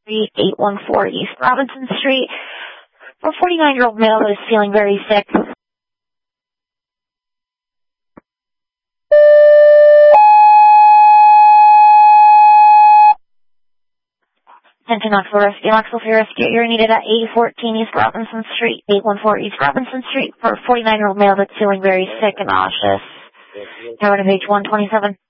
Street, 814 East Robinson Street, for a 49-year-old male that is feeling very sick. Attention Knoxville Rescue. Knoxville Free Rescue. You're needed at 814 East Robinson Street, 814 East Robinson Street, for a 49-year-old male that's feeling very sick and nauseous. Now we're to page 127.